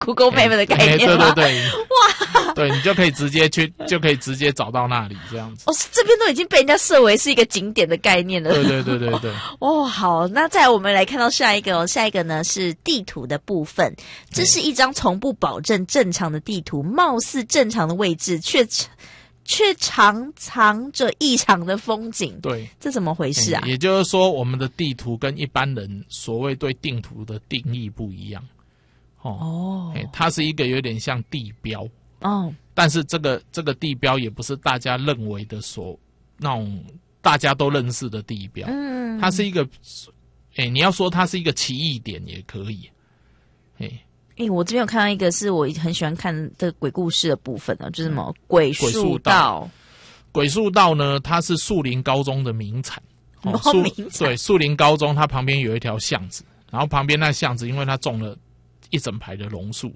Google Map 的概念吗？ 对，哇，对你就可以直接找到那里这样子。 哦，这边都已经被人家设为是一个景点的概念了。 对。 哦，好，那再来我们来看到下一个哦，下一个呢是地图的部分。这是一张从不保证正常的地图，貌似正常的位置，却常藏着异常的风景。 对， 这怎么回事啊？ 也就是说，我们的地图跟一般人所谓对地图的定义不一样。它是一个有点像地标哦，但是这个地标也不是大家认为的那种大家都认识的地标，它是一个，你要说它是一个奇异点也可以， 我这边有看到一个是我很喜欢看的鬼故事的部分呢，就是什么鬼树道。 鬼树道呢，它是树林高中的名产。对，树林高中它旁边有一条巷子，然后旁边那巷子因为它种了一整排的榕树，